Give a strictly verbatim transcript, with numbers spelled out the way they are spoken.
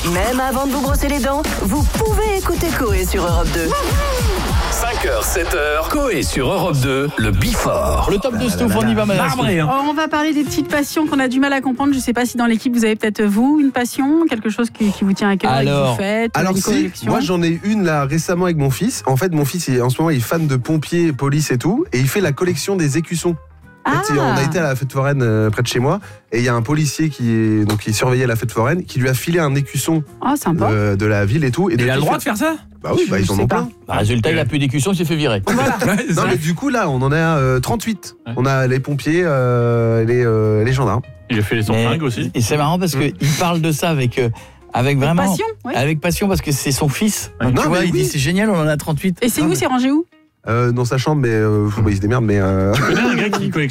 Même avant de vous brosser les dents, vous pouvez écouter Coé sur Europe deux. cinq heures, sept heures, Coé sur Europe deux, le Before. Le top de Stouff, on y va, madame. Marbré, hein. Oh, on va parler des petites passions qu'on a du mal à comprendre. Je ne sais pas si dans l'équipe, vous avez peut-être, vous, une passion, quelque chose qui, qui vous tient à cœur et que Alors, vous faites, Alors une si, collection. moi j'en ai une là récemment avec mon fils. En fait, mon fils, il, en ce moment, il est fan de pompiers, police et tout, et il fait la collection des écussons. En fait, Ah. on a été à la fête foraine euh, près de chez moi, et il y a un policier qui est donc qui surveillait la fête foraine, qui lui a filé un écusson Oh, sympa. de, de la ville et tout. Et Et il a depuis, le droit fait- de faire ça? Bah oui, bah, ils en Je sais ont pas. plein. Bah, résultat, il a plus d'écusson, il s'est fait virer. Ouais, c'est Non ça. mais du coup là, on en a euh, trente-huit. Ouais. On a les pompiers, euh, les, euh, les gendarmes. Il a fait les Mais- fringues aussi. Et c'est marrant parce qu'il parle de ça avec, euh, avec vraiment. Passion, ouais. Avec passion parce que c'est son fils. Donc, Non, tu vois, mais il oui. dit c'est génial, on en a trente-huit. Et c'est Non, où, mais- c'est rangé où? Euh, dans sa chambre, mais euh, bah, il se démerde, mais. Euh... Tu connais un gars qui collectionne